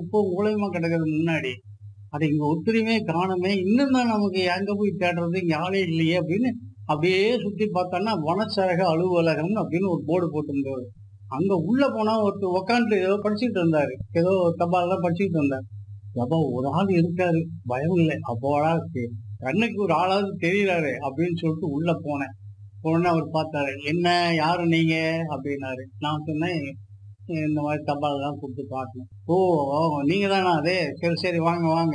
குப்பை மூலயமா கிடக்குது முன்னாடி. அதை இங்க ஒத்துழையுமே காணுமே, இன்னும் தான் நமக்கு எங்க போய் தேடுறது, இங்க ஆளே இல்லையே அப்படின்னு அப்படியே சுத்தி பார்த்தோம்னா, வனச்சரக அலுவலகம் அப்படின்னு ஒரு போர்டு போட்டிருந்தது. அங்க உள்ள போனா ஒருத்தர் உட்காந்துட்டு ஏதோ படிச்சுட்டு இருந்தாரு. ஏதோ தபால்லாம் படிச்சுட்டு இருந்தாரு. அப்போ ஒரு ஆள் இருக்காரு, பயம் இல்லை. அப்போடா கண்ணுக்கு ஒரு ஆளாவது தெரியறாரு அப்படின்னு சொல்லிட்டு உள்ள போனேன். உடனே அவர் பார்த்தாரு. என்ன, யாரு நீங்க அப்படின்னாரு. நான் சொன்னேன், இந்த மாதிரி தபால்லாம் கொடுத்து பார்க்கணும். ஓ, நீங்க தானா அது? சரி சரி, வாங்க வாங்க.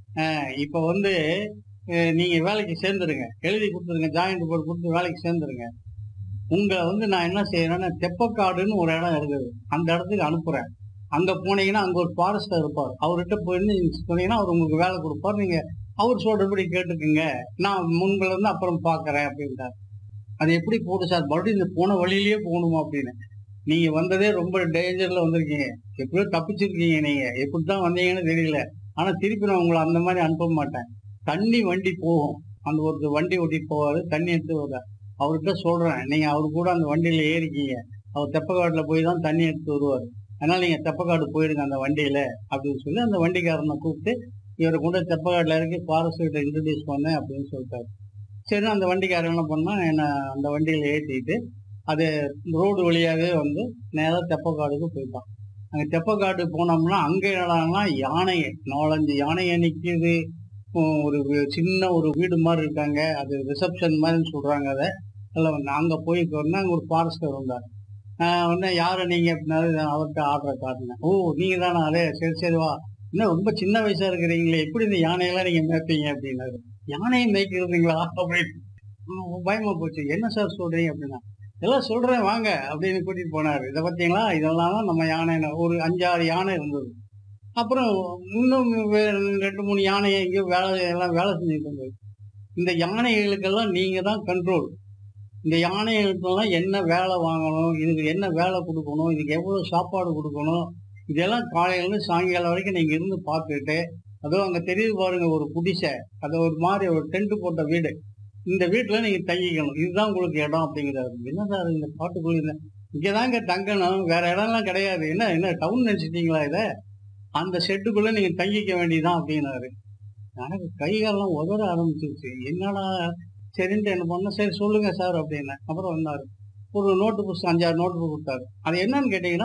இப்ப வந்து நீங்க வேலைக்கு சேர்ந்துருங்க, எழுதி கொடுத்துருங்க, ஜாயிண்ட் போர்டு கொடுத்து வேலைக்கு சேர்ந்துருங்க. உங்களை வந்து நான் என்ன செய்யறேன்னா, தெப்பக்காடுன்னு ஒரு இடம் இருக்குது, அந்த இடத்துக்கு அனுப்புறேன். அங்க போனீங்கன்னா அங்க ஒரு ஃபாரஸ்டர் இருப்பார். அவர்கிட்ட போய் நீங்க சொன்னீங்கன்னா அவர் உங்களுக்கு வேலை கொடுப்பார். நீங்க அவர் சொல்றபடி கேட்டுக்குங்க. நான் உங்களை வந்து அப்புறம் பாக்குறேன் அப்படின்ட்டார். அது எப்படி போகுது சார்? மறுபடியும் இந்த போன வழியிலேயே போகணுமா அப்படின்னு. நீங்க வந்ததே ரொம்ப டேஞ்சர்ல வந்திருக்கீங்க. எப்படியோ தப்பிச்சிருக்கீங்க. நீங்க எப்படித்தான் வந்தீங்கன்னு தெரியல. ஆனா திருப்பி நான் உங்களை அந்த மாதிரி அனுப்ப மாட்டேன். தண்ணி வண்டி போகும். அந்த ஒரு வண்டி ஓட்டிட்டு போவாரு, தண்ணி எடுத்து வருவார். அவர்கிட்ட சொல்றேன், நீங்க அவரு கூட அந்த வண்டியில ஏறிக்கீங்க. அவர் தெப்பக்காட்டுல போய் தான் தண்ணி எடுத்து வருவார். அதனால நீங்க தெப்பக்காடு போயிடுங்க அந்த வண்டியில அப்படின்னு சொல்லி அந்த வண்டிக்காரனை கூப்பிட்டு இவரை கொண்டு தெப்பக்காட்டுல இறக்கி ஃபாரஸ்ட் கிட்ட இன்ட்ரடியூஸ் பண்ணேன் அப்படின்னு சொல்லிட்டாரு. சரி, அந்த வண்டிக்காரன் என்ன பண்ணா, என்ன அந்த வண்டியில ஏற்றிட்டு அது ரோடு வழியாவே வந்து நேரா தெப்பக்காடுக்கு போயிட்டான். அங்க தெப்பக்காட்டுக்கு போனோம்னா அங்க என்னடான்னா யானைங்க, 4-5 யானைங்க நிக்குது. ஒரு சின்ன ஒரு வீடு மாதிரி இருக்காங்க. அது ரிசப்ஷன் மாதிரின்னு சொல்றாங்க. அதை அதில் அங்க போய் அங்க ஒரு ஃபாரஸ்டர் வந்தார். உடனே யாரு நீங்க அப்படின்னாரு. அவர்கிட்ட ஆர்டரை காட்டினேன். ஓ, நீங்க தானா? அதே, சரி சரி வா. இன்னும் ரொம்ப சின்ன வயசா இருக்கிறீங்களே, எப்படி இந்த யானையெல்லாம் நீங்க மேய்ப்பீங்க அப்படின்னாரு. யானையை மேய்க்கிறீங்களா அப்படின்னு பயமா போச்சு. என்ன சார் சொல்றீங்க அப்படின்னா, எல்லாம் சொல்றேன் வாங்க அப்படின்னு கூட்டிட்டு போனாரு. இதை பார்த்தீங்களா, இதெல்லாம் தான் நம்ம யானை. ஒரு 5-6 யானை இருந்தது. அப்புறம் இன்னும் 2-3 யானை எங்கேயோ எல்லாம் வேலை செஞ்சுட்டு இருந்தது. இந்த யானைகளுக்கெல்லாம் நீங்க தான் கண்ட்ரோல். இந்த யானைகளுக்கெல்லாம் என்ன வேலை வாங்கணும், இதுக்கு என்ன வேலை கொடுக்கணும், இதுக்கு எவ்வளவு சாப்பாடு கொடுக்கணும், இதெல்லாம் காலையில இருந்து சாயங்காலம் வரைக்கும் நீங்க இருந்து பார்த்துட்டு, அதுவும் அங்க தெரியுது பாருங்க ஒரு குடிசை, அது ஒரு மாதிரி ஒரு டென்ட் போட்ட வீடு. இந்த வீட்டுல நீங்க தங்கிக்கணும், இதுதான் உங்களுக்கு இடம் அப்படிங்கிறாரு. என்ன சார் இந்த பாட்டுக்குள்ள, இங்கதாங்க தங்கணும், வேற இடம்லாம் கிடையாது. என்ன என்ன டவுன் நினைச்சிட்டீங்களா இத? அந்த ஷெட்டுக்குள்ள நீங்க தங்கிக்க வேண்டியதுதான் அப்படின்னாரு. எனக்கு கைகாலெல்லாம் உதற ஆரம்பிச்சிருச்சு. என்னடா, சரின்ட்டு என்ன பண்ண, சரி சொல்லுங்க சார் அப்படின்னு. அப்புறம் வந்தாரு. ஒரு நோட்டு புஸ்தகம் 5-6 நோட்டு புக் கொடுத்தாரு. அது என்னன்னு கேட்டீங்கன்னா,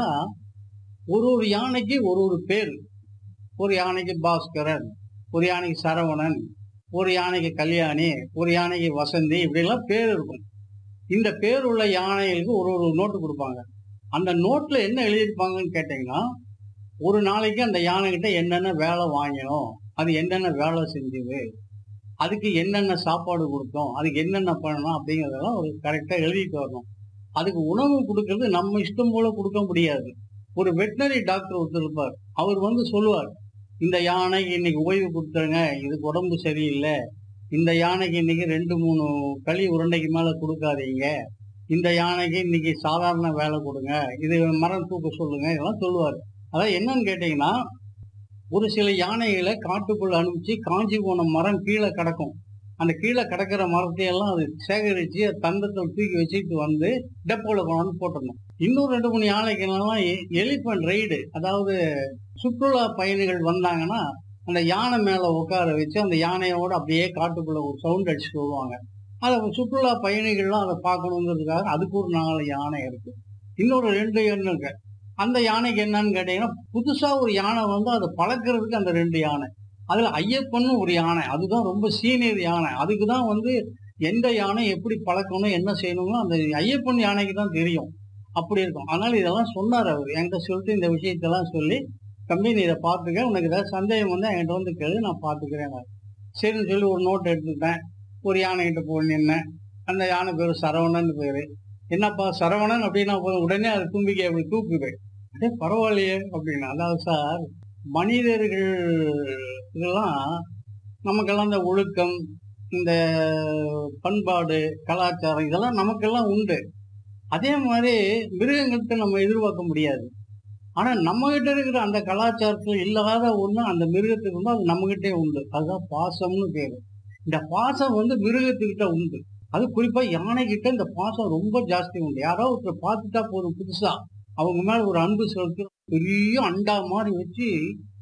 ஒரு யானைக்கு ஒரு பேர். ஒரு யானைக்கு பாஸ்கரன், ஒரு யானைக்கு சரவணன், ஒரு யானைக்கு கல்யாணி, ஒரு யானைக்கு வசந்தி, இப்படி எல்லாம் பேர் இருக்கும். இந்த பேர் உள்ள யானைகளுக்கு ஒரு நோட்டு கொடுப்பாங்க. அந்த நோட்ல என்ன எழுதியிருப்பாங்கன்னு கேட்டீங்கன்னா, ஒரு நாளைக்கு அந்த யானை கிட்ட என்னென்ன வேலை வாங்கினோம், அது என்னென்ன வேலை செஞ்சது, அதுக்கு என்னென்ன சாப்பாடு கொடுத்தோம், அதுக்கு என்னென்ன பண்ணணும் அப்படிங்கிறதெல்லாம் ஒரு கரெக்டா எழுதிட்டு வரணும். அதுக்கு உணவு கொடுக்கறது நம்ம இஷ்டம் போல கொடுக்க முடியாது. ஒரு வெட்டினரி டாக்டர் ஒருத்தர் இருப்பார். அவர் வந்து சொல்லுவார், இந்த யானைக்கு இன்னைக்கு ஓய்வு கொடுத்துருங்க, இதுக்கு உடம்பு சரியில்லை. இந்த யானைக்கு இன்னைக்கு 2-3 களி உருண்டைக்கு மேல கொடுக்காதீங்க. இந்த யானைக்கு இன்னைக்கு சாதாரண வேலை கொடுங்க, இது மரம் தூக்க சொல்லுங்க, இதெல்லாம் சொல்லுவார். அதாவது என்னன்னு கேட்டீங்கன்னா, ஒரு சில யானைகளை காட்டுக்குள்ள அனுப்பிச்சு காஞ்சி போன மரம் கீழே கிடக்கும். அந்த கீழே கிடக்கிற மரத்தையெல்லாம் அது சேகரிச்சு தந்தத்தை தூக்கி வச்சுட்டு வந்து டெப்போல கொண்டாந்து போட்டுடணும். இன்னும் 2-3 யானைக்கெல்லாம் எலிபென்ட் ரைடு, அதாவது சுற்றுலா பயணிகள் வந்தாங்கன்னா அந்த யானை மேல உட்கார வச்சு அந்த யானையோட அப்படியே காட்டுக்குள்ள ஒரு சவுண்ட் அடிச்சுட்டு வருவாங்க. அதை சுற்றுலா பயணிகள்லாம் அதை பார்க்கணுங்கிறதுக்காக அதுக்கு ஒரு 4 யானை இருக்கு. இன்னொரு 2 எண்ணம் இருக்கு. அந்த யானைக்கு என்னன்னு கேட்டீங்கன்னா, புதுசா ஒரு யானை வந்து அதை பழக்கிறதுக்கு அந்த 2 யானை. அதுல ஐயப்பன்னு ஒரு யானை, அதுதான் ரொம்ப சீனியர் யானை. அதுக்குதான் வந்து எந்த யானை எப்படி பழக்கணும், என்ன செய்யணும்னு அந்த ஐயப்பன் யானைக்கு தான் தெரியும். அப்படி இருக்கும். அதனால இதெல்லாம் சொன்னார் அவர் என்கிட்ட. சொல்லிட்டு இந்த விஷயத்தெல்லாம் சொல்லி, தம்பி நீ இதை பார்த்துக்க, உனக்கு ஏதாவது சந்தேகம் வந்து என்கிட்ட வந்து கேளு, நான் பார்த்துக்கிறேன். சரின்னு சொல்லி ஒரு நோட் எடுத்துக்கிட்டேன். ஒரு யானை கிட்ட போய் நின்னேன். அந்த யானை பேரு சரவணன் பேரு. என்னப்பா சரவணன் அப்படின்னா உடனே அது தும்பிக்கை அப்படி தூக்குது. அதே பரவாயில்லையே அப்படின்னா, அதாவது சார், மனிதர்கள் இதெல்லாம் நமக்கெல்லாம் இந்த ஒழுக்கம், இந்த பண்பாடு, கலாச்சாரம் இதெல்லாம் நமக்கெல்லாம் உண்டு. அதே மாதிரி மிருகங்கள்கிட்ட நம்ம எதிர்பார்க்க முடியாது. ஆனா நம்ம கிட்ட இருக்கிற அந்த கலாச்சாரத்துல இல்லாத ஒண்ணு அந்த மிருகத்துக்கு உண்டு, அது நம்ம கிட்டே உண்டு. அதுதான் பாசம்னு பேரு. இந்த பாசம் வந்து மிருகத்துக்கிட்ட உண்டு. அது குறிப்பா யானை கிட்ட இந்த பாசம் ரொம்ப ஜாஸ்தி உண்டு. யாராவது ஒருத்தர் பார்த்துட்டா போதும், புதுசா அவங்க மேல ஒரு அன்பு செலுத்தி பெரிய அண்டா மாதிரி வச்சு